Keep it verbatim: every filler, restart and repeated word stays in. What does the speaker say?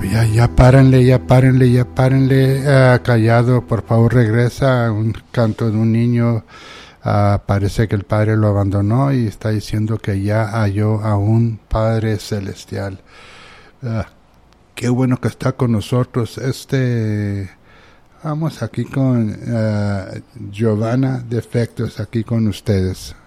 Ya, ya párenle, ya párenle, ya párenle. Uh, callado, por favor, regresa. Un canto de un niño. Uh, parece que el padre lo abandonó y está diciendo que ya halló a un Padre Celestial. Uh, qué bueno que está con nosotros. Este, vamos aquí con uh, Giovanna Defectos, aquí con ustedes.